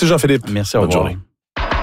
Merci Jean-Philippe. Merci, au Bonne revoir. journée.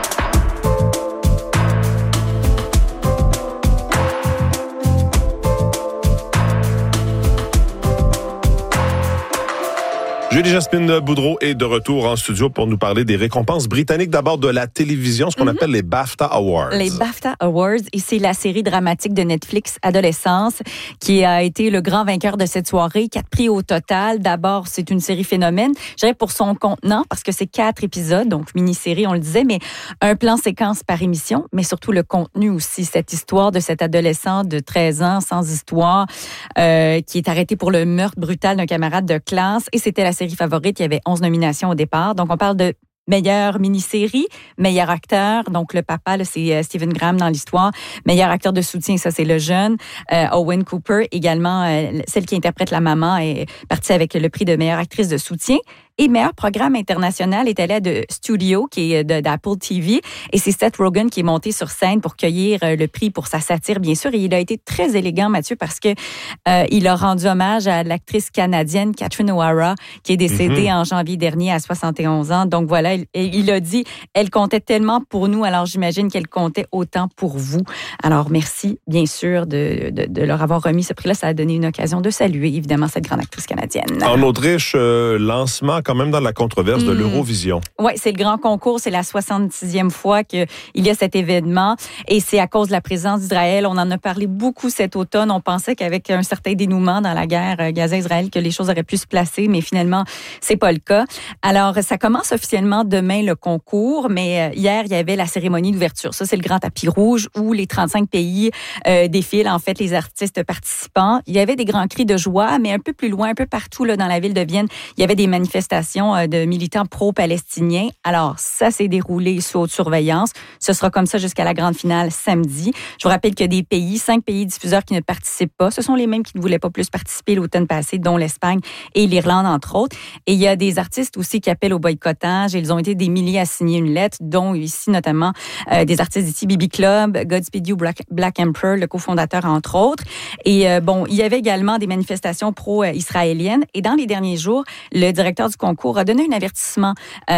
Julie-Jasmine Boudreau est de retour en studio pour nous parler des récompenses britanniques, d'abord de la télévision, ce qu'on appelle les BAFTA Awards. Les BAFTA Awards, et c'est la série dramatique de Netflix Adolescence qui a été le grand vainqueur de cette soirée. 4 prix au total. D'abord, c'est une série phénomène. Je dirais pour son contenant, parce que c'est 4 épisodes, donc mini-série, on le disait, mais un plan séquence par émission, mais surtout le contenu aussi. Cette histoire de cet adolescent de 13 ans, sans histoire, qui est arrêté pour le meurtre brutal d'un camarade de classe. Et c'était la série favorite. Il y avait 11 nominations au départ. Donc, on parle de meilleure mini-série, meilleur acteur. Donc, le papa, là, c'est Stephen Graham dans l'histoire. Meilleur acteur de soutien, ça, c'est le jeune. Owen Cooper, également, celle qui interprète la maman, est partie avec le prix de meilleure actrice de soutien. Et meilleur programme international est allé à The Studio, qui est d'Apple TV. Et c'est Seth Rogen qui est monté sur scène pour cueillir le prix pour sa satire, bien sûr. Et il a été très élégant, Mathieu, parce que il a rendu hommage à l'actrice canadienne Catherine O'Hara, qui est décédée en janvier dernier à 71 ans. Donc voilà, il a dit, elle comptait tellement pour nous, alors j'imagine qu'elle comptait autant pour vous. Alors merci, bien sûr, de leur avoir remis ce prix-là. Ça a donné une occasion de saluer, évidemment, cette grande actrice canadienne. En Autriche, lancement quand même dans la controverse de l'Eurovision. Oui, c'est le grand concours. C'est la 66e fois qu'il y a cet événement. Et c'est à cause de la présence d'Israël. On en a parlé beaucoup cet automne. On pensait qu'avec un certain dénouement dans la guerre Gaza-Israël, que les choses auraient pu se placer, mais finalement, c'est pas le cas. Alors, ça commence officiellement demain, le concours, mais hier, il y avait la cérémonie d'ouverture. Ça, c'est le grand tapis rouge où les 35 pays défilent, en fait, les artistes participants. Il y avait des grands cris de joie, mais un peu plus loin, un peu partout là, dans la ville de Vienne, il y avait des manifestations de militants pro-palestiniens. Alors, ça s'est déroulé sous haute surveillance. Ce sera comme ça jusqu'à la grande finale samedi. Je vous rappelle qu'il y a des pays, 5 pays diffuseurs qui ne participent pas. Ce sont les mêmes qui ne voulaient pas plus participer l'automne passé, dont l'Espagne et l'Irlande, entre autres. Et il y a des artistes aussi qui appellent au boycottage. Ils ont été des milliers à signer une lettre, dont ici notamment des artistes d'ici, BB Club, Godspeed You, Black Emperor, le cofondateur, entre autres. Et bon, il y avait également des manifestations pro-israéliennes. Et dans les derniers jours, le directeur du concours a donné un avertissement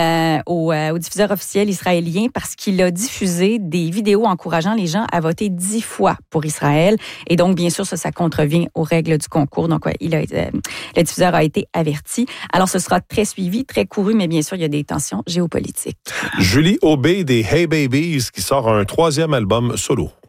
au diffuseur officiel israélien parce qu'il a diffusé des vidéos encourageant les gens à voter 10 fois pour Israël. Et donc, bien sûr, ça contrevient aux règles du concours. Donc, ouais, le diffuseur a été averti. Alors, ce sera très suivi, très couru, mais bien sûr, il y a des tensions géopolitiques. Julie Aubé des Hey Babies qui sort un 3e album solo.